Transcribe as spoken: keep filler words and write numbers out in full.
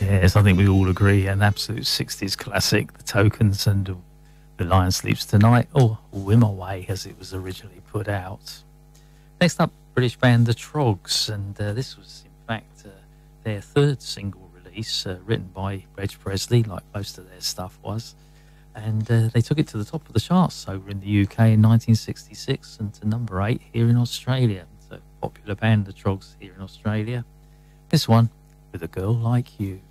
Yes, I think we all agree. An absolute sixties classic, The Tokens and The Lion Sleeps Tonight, or Whim Away as it was originally put out. Next up, British band The Trogs, and uh, this was in fact uh, their third single release, uh, written by Reg Presley, like most of their stuff was. And uh, they took it to the top of the charts over in the U K in nineteen sixty-six and to number eight here in Australia. So popular band, The Trogs, here in Australia. This one, With a Girl Like You.